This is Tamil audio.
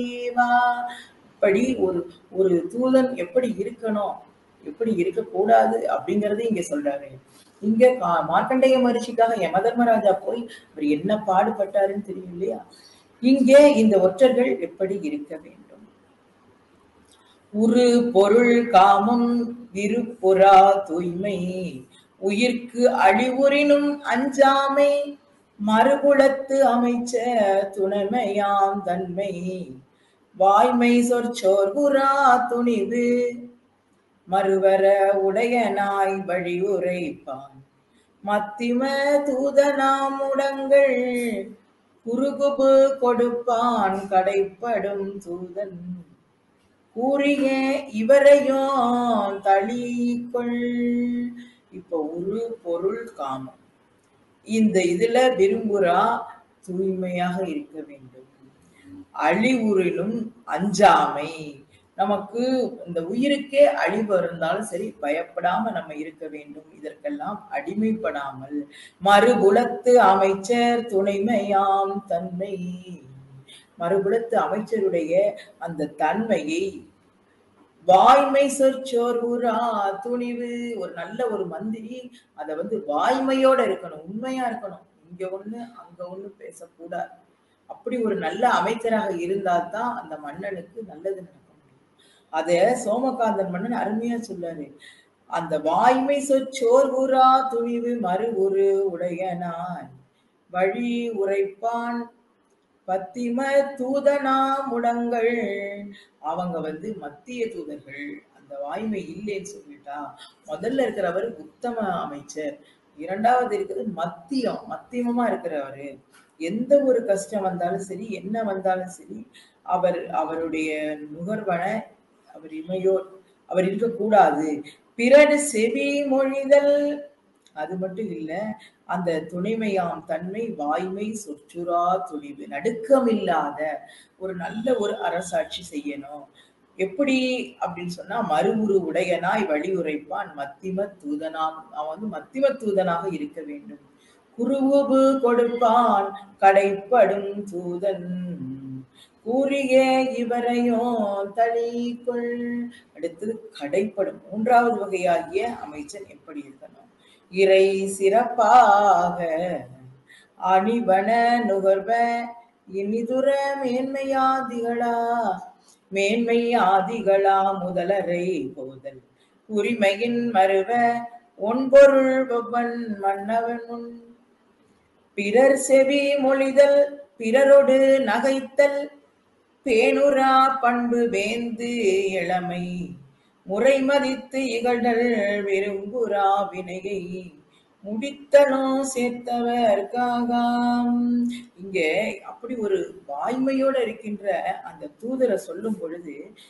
இப்படி ஒரு ஒரு தூதன் எப்படி இருக்கணும், எப்படி இருக்கக்கூடாது அப்படிங்கறது இங்க சொல்றாரு. இங்க மார்க்கண்டேய மகரிஷிக்காக யமதர்மராஜா போய் அவர் என்ன பாடுபட்டாருன்னு தெரியும் இல்லையா? இங்கே இந்த ஒற்றர்கள் எப்படி இருக்க வேண்டும்? உரு பொருள் காமம் விருப்புறா தூய்மை உயிர்க்கு அழிவுறினும் அஞ்சாமை மறுகுலத்து அமைச்ச துணைமையாம் தன்மை வாய்மை சொற்சோர்வுறா துணிவு மறுவர உடையனாய் வழி உரைப்பான் மத்திம தூதனாம் உடங்கள் குறுகுபு கொடுப்பான் கடைப்படும் தூதன் கூறிய இவரையும் தளிகொள். இப்ப உரு பொருள் காமம் இந்த இதுல விரும்புறா தூய்மையாக இருக்க வேண்டும். அழிவுறிலும் அஞ்சாமை, நமக்கு இந்த உயிருக்கே அழிவு இருந்தாலும் சரி பயப்படாம நம்ம இருக்க வேண்டும். இதற்கெல்லாம் அடிமைப்படாமல் மறுபுலத்து அமைச்சர் துணைமையாம் தன்மை, மறுபுலத்து அமைச்சருடைய அந்த தன்மையை வாய்மை சொற்சோர்வுரா துணிவு, ஒரு நல்ல ஒரு மந்திரி அத வாய்மையோட இருக்கணும், உண்மையா இருக்கணும். இங்க ஒண்ணு அங்க ஒண்ணு பேசக்கூடாது. அப்படி ஒரு நல்ல அமைச்சராக இருந்தால்தான் அந்த மன்னனுக்கு நல்லது நடக்க முடியும். அத சோமகாந்தன் மன்னன் அருமையா சொல்லாரு. அந்த வாய்மை சொற்சோர்வுரா துணிவு மறு ஒரு உடையனாய் வழி உரைப்பான் பத்திம தூதனா முடங்கள். அவங்க மத்திய தூதர்கள். அந்த வாய்மை இல்லைன்னு சொல்லிட்டா முதல்ல இருக்கிறவர் உத்தம அமைச்சர், இரண்டாவது இருக்கிறது மத்தியமமா இருக்கிறவரு. எந்த ஒரு கஷ்டம் வந்தாலும் சரி, என்ன வந்தாலும் சரி, அவருடைய நுகர்வன அவர் இமையோர் அவர் இருக்கக்கூடாது. பிறர் செவி மொழிதல், அது மட்டும் இல்ல, அந்த துணைமையாம் தன்மை வாய்மை சொற்றுரா துணிவு, நடுக்கம் இல்லாத ஒரு நல்ல ஒரு அரசாட்சி செய்யணும். எப்படி அப்படின்னு சொன்னா மறுவுரு உடையனாய் வழி உரைப்பான் மத்திம தூதனாம், அவன் மத்திம தூதனாக இருக்க வேண்டும். குருவுபு கொடுப்பான் கடைப்படும் தூதன் கூறிய இவரையும் தளிக்குள். அடுத்தது கடைப்படும், மூன்றாவது வகையாகிய அமைச்சன் எப்படி இருக்கணும்? இறை சிறப்பாக அணிவன நுகர்வ இனிதுர மேன்மையாதிகளா முதலரை போதல் உரிமையின் மறுவ ஒன்பொருள் ஒவ்வன் மன்னவன் முன் பிறர் செவி மொழிதல் பிறரொடு நகைத்தல் பேணுரா பண்பு வேந்து இளமை முறை மதித்து இகழ்தல் விரும்புரா வினையை முடித்தலும் சேர்த்தவர்காகாம். இங்க அப்படி ஒரு வாய்மையோட இருக்கின்ற அந்த தூதரை சொல்லும் பொழுது